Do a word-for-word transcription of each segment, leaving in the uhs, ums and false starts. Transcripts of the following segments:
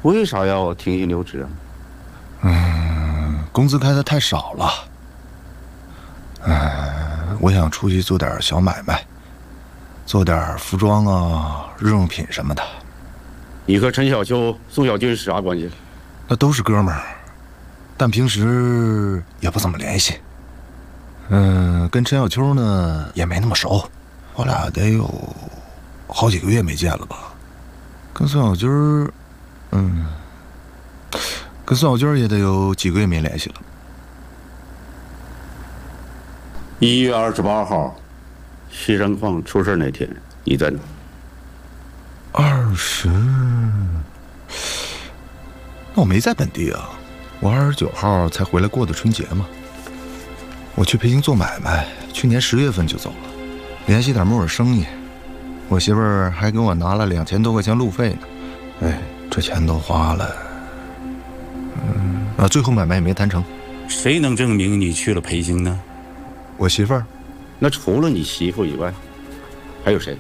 为啥要停薪留职啊？ 嗯，工资开的太少了。嗯，我想出去做点小买卖，做点服装啊、日用品什么的。 你和陈小秋、宋小军是啥关系？ 那都是哥们儿，但平时也不怎么联系。嗯，跟陈小秋呢也没那么熟，我俩得有好几个月没见了吧。跟宋小军儿，嗯，跟宋小军儿也得有几个月没联系了。 一月二十八号，西山矿出事那天，你在哪？ 二十，那我没在本地啊，我二十九号才回来过的春节嘛。我去北京做买卖，去年十月份就走了，联系点木耳生意。我媳妇儿还给我拿了两千多块钱路费呢。哎，这钱都花了，嗯啊，最后买卖也没谈成。 谁能证明你去了培兴呢？ 我媳妇儿。 那除了你媳妇以外，还有谁？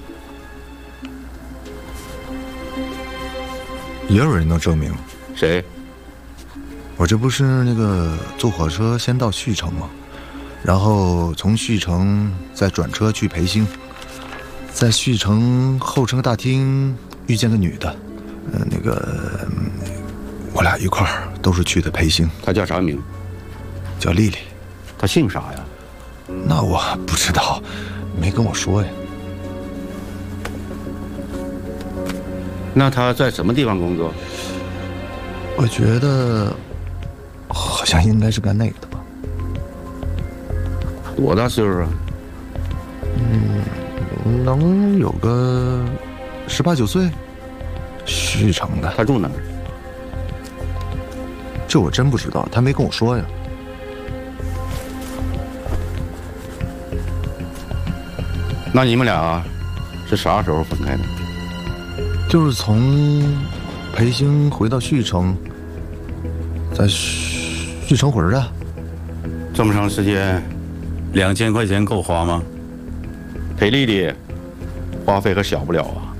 也有人能证明。 谁？ 我这不是那个坐火车先到旭城吗？然后从旭城再转车去培兴，在旭城候车大厅遇见个女的，呃，那个我俩一块儿都是去的培兴。 她叫啥名？ 叫丽丽。 她姓啥呀？ 那我不知道，没跟我说呀。 那她在什么地方工作？ 我觉得好像应该是干那个的吧。 多大岁数啊？ 嗯，能有个十八九岁。旭城的。 他住哪儿？ 这我真不知道，他没跟我说呀。 那你们俩是啥时候分开的？ 就是从培兴回到旭城，在旭城回来。 这么长时间，两千块钱够花吗？陪丽丽，花费可小不了啊。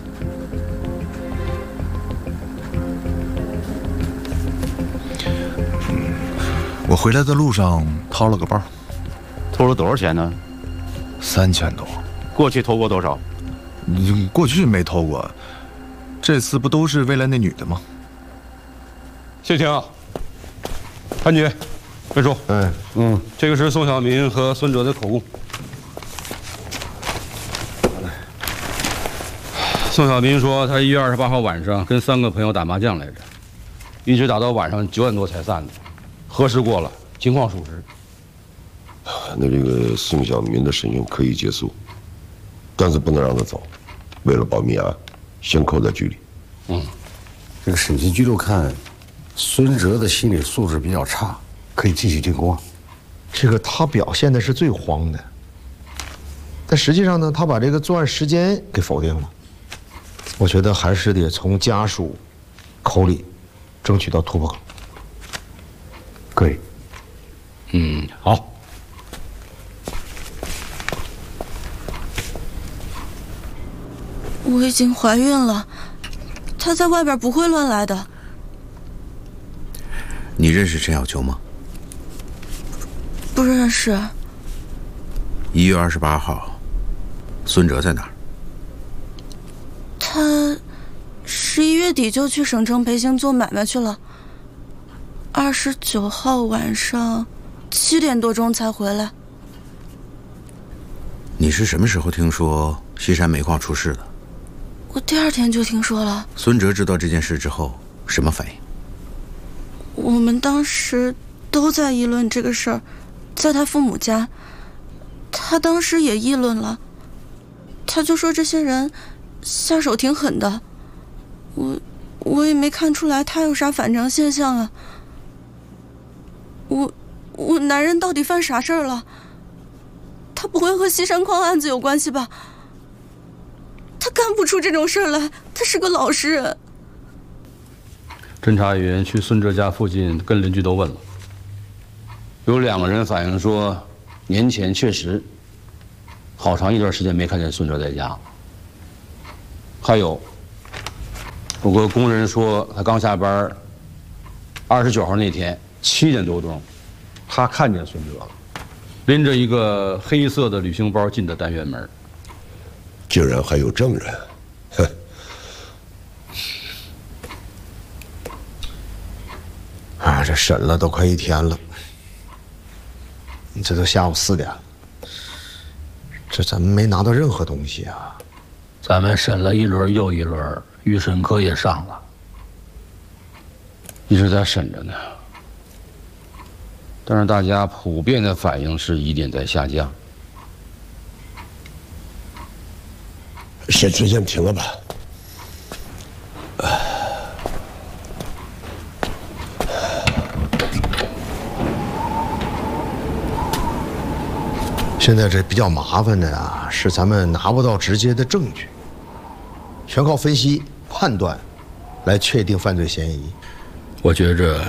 我回来的路上掏了个包， 偷了多少钱呢？ 三千多。 过去偷过多少？ 你过去没偷过，这次不都是为了那女的吗？ 谢霆，潘局，魏叔， 哎， 嗯，这个是宋小民和孙哲的口供。宋小民说，他一月二十八号晚上跟三个朋友打麻将来着，一直打到晚上九点多才散的。核实过了，情况属实。 那这个宋小民的审讯可以结束，但是不能让他走，为了保密啊，先扣在局里。 嗯，这个审讯记录看，孙哲的心理素质比较差，可以继续定功。 这个他表现的是最慌的，但实际上呢，他把这个作案时间给否定了。我觉得还是得从家属口里争取到突破口。 可以。 嗯，好。 我已经怀孕了，他在外边不会乱来的。 你认识陈小秋吗？ 不认识。 一月二十八号，孙哲在哪儿？ 他十一月底就去省城培兴做买卖去了。二十九号晚上七点多钟才回来。 你是什么时候听说西山煤矿出事的？ 我第二天就听说了。 孙哲知道这件事之后什么反应？ 我们当时都在议论这个事儿，在他父母家，他当时也议论了，他就说这些人下手挺狠的。我我也没看出来他有啥反常现象啊。我我男人到底犯啥事儿了？他不会和西山矿案子有关系吧？他干不出这种事儿来，他是个老实人。 侦查员去孙哲家附近跟邻居都问了，有两个人反映说，年前确实好长一段时间没看见孙哲在家。还有不过工人说他刚下班，二十九号那天七点多钟，他看见孙哲了，拎着一个黑色的旅行包进的单元门。 竟然还有证人，哼！ 啊，这审了都快一天了，这都下午四点了，这咱们没拿到任何东西啊！ 咱们审了一轮又一轮，预审科也上了， 一直在审着呢。但是大家普遍的反应是疑点在下降。 先之前停了吧。 现在这比较麻烦的啊，是咱们拿不到直接的证据，全靠分析判断来确定犯罪嫌疑。 我觉着，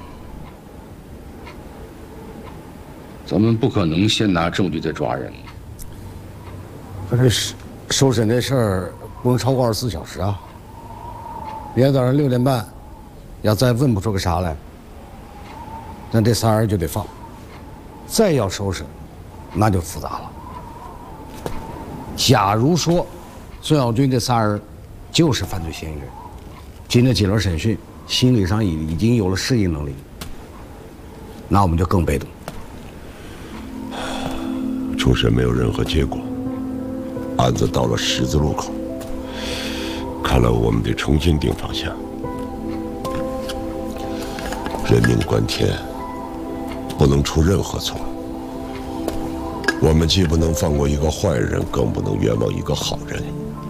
咱们不可能先拿证据再抓人。 可这是收审这事儿不能超过二十四小时啊！明天早上六点半，要再问不出个啥来，那这仨人就得放。再要收审，那就复杂了。假如说孙小军这仨人就是犯罪嫌疑人，经这几轮审讯，心理上已已经有了适应能力，那我们就更被动。 初审没有任何结果，案子到了十字路口，看来我们得重新定方向。人命关天，不能出任何错。我们既不能放过一个坏人，更不能冤枉一个好人。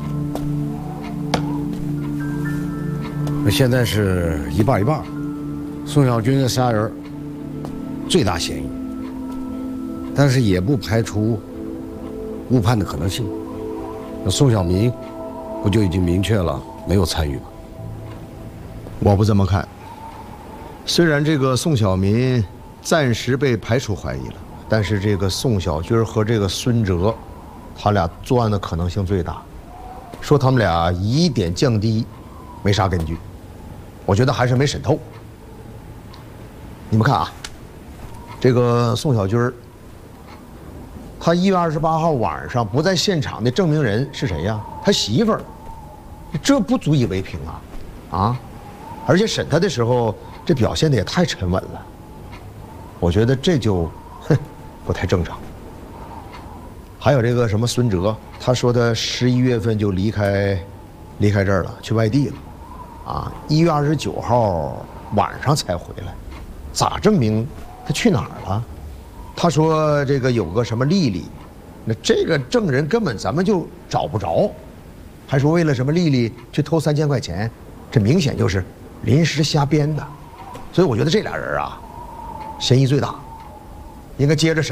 现在是一半一半，宋小军这仨人最大嫌疑，但是也不排除误判的可能性。那宋小民不就已经明确了没有参与吗？ 我不这么看。虽然这个宋小民暂时被排除怀疑了，但是这个宋小军和这个孙哲，他俩作案的可能性最大。说他们俩疑点降低，没啥根据。我觉得还是没审透。你们看啊，这个宋小军，他一月二十八号晚上不在现场的证明人是谁呀？他媳妇儿，这不足以为凭啊！啊，而且审他的时候，这表现的也太沉稳了。我觉得这就，哼，不太正常。还有这个什么孙哲，他说他十一月份就离开，离开这儿了，去外地了。啊，一月二十九号晚上才回来，咋证明他去哪儿了？他说这个有个什么丽丽，那这个证人根本咱们就找不着，还说为了什么丽丽去偷三千块钱，这明显就是临时瞎编的。所以我觉得这俩人啊，嫌疑最大，应该接着审。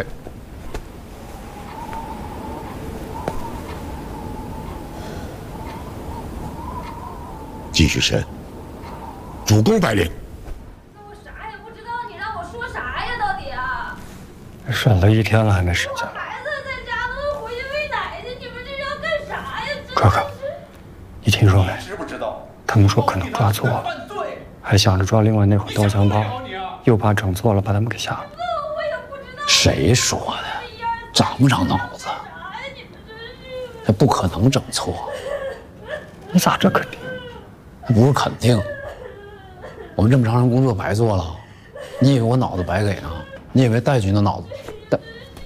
继续审，主公拜令。 我啥也不知道，你让我说啥呀？到底啊？ 审了一天了，还没审下来。 孩子在家都回去喂奶去，你们这是要干啥呀？ 哥哥，你听说没？ 知不知道？ 他们说可能抓错了，还想着抓另外那伙刀枪炮，又怕整错了，把他们给吓了。 谁说的？长不长脑子？这不可能整错。 你咋这肯定？ 那不是肯定。我们这么长时间工作白做了，你以为我脑子白给啊？你以为戴军的脑子？戴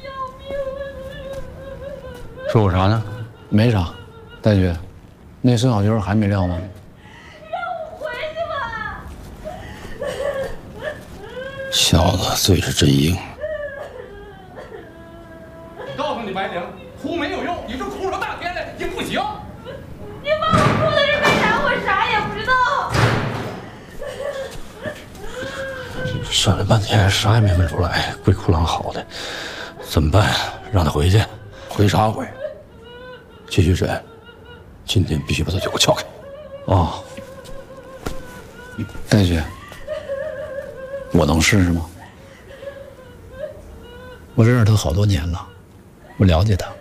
说我啥呢？ 没啥，戴军，那孙小军还没撂吗？小子嘴是真硬。 告诉你白灵，哭没有用，你就哭成大天来也不行。 你把我哭的是干啥？我啥也不知道。 审了半天，啥也没问出来，鬼哭狼嚎的，怎么办？让他回去？回啥回？继续审，今天必须把他给我撬开。哦，戴军。我能试试吗？我认识他好多年了，我了解他。